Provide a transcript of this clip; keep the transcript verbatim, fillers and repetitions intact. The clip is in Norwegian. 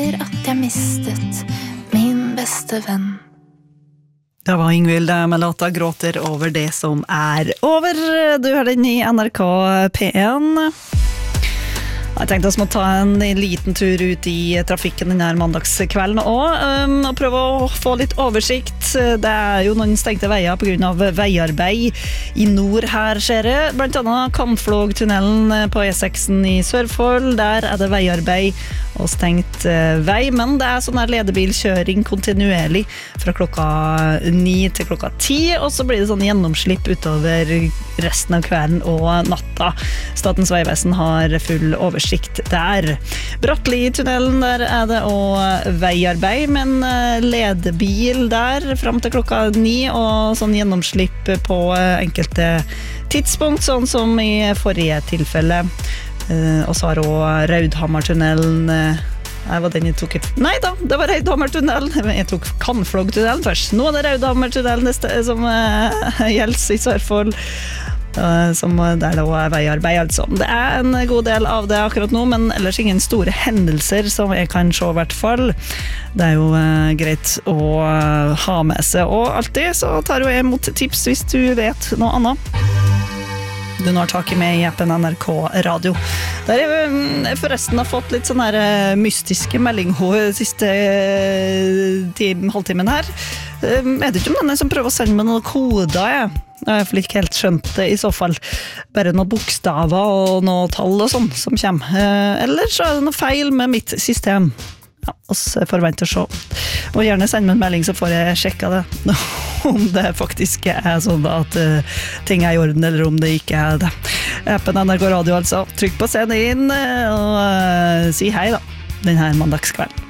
føler at jeg mistet min beste venn. Det var Ingvild med låta Gråter over det som er over. Du hører den i N R K P én. Jeg tenkte oss må ta en liten tur ut i trafikken denne mandagskvelden også, um, og prøve å få litt oversikt. Det er jo noen stengte veier på grunn av veiarbeid i nord her, ser jeg. Blant annet Kannflågtunnelen på E seks i Sørfold. Der er det veiarbeid og stengt vei, men det er sånn her ledebilkjøring kontinuerlig fra klokka ni til klokka ti, og så blir det sånn gjennomslipp utover resten av kvelden og natta. Statens vegvesen har full oversikt der. Brattli-tunnelen, der er det også veiarbeid, men ledebil der frem til klokka ni, og sånn gjennomslipp på enkelte tidspunkt, sånn som i forrige tilfelle. Og så har også Raudhammartunnelen, jeg var den jeg tok et... Nei da, det var Raudhammartunnelen. Jeg tok Kannflågtunnelen først. Nå er det Raudhammartunnelen som gjelder i Sørfold, som der det også er veiarbeid, altså. Det er en god del av det akkurat nå, men ellers ingen store hendelser som jeg kan se i hvert fall. Det er jo uh, greit å uh, ha med seg, og alltid så tar jeg imot tips hvis du vet noe annet. Du nå har tak i meg i appen N R K Radio. Der jeg forresten har fått litt sånne her mystiske meldinger siste time, halvtimen her. Jeg vet ikke om den er som prøver å sende meg noen koder, jeg. Jeg har ikke helt skjønt det i så fall. Bare noen bokstaver og noen tall og sånn som kommer. Eller så er det noe feil med mitt system. Ja, oss forventer å se. Og gjerne send meg en melding så får jeg sjekka det. Om det faktisk er sånn at uh, ting er i orden, eller om det ikke er det. Appen N R K Radio, altså. Trykk på send inn og uh, si hei da, denne mandagskvelden.